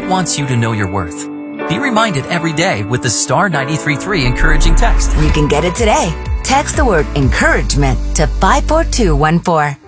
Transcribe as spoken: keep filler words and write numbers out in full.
God wants you to know your worth. Be reminded every day with the Star ninety-three point three encouraging text. You can get it today. Text the word encouragement to five four two one four.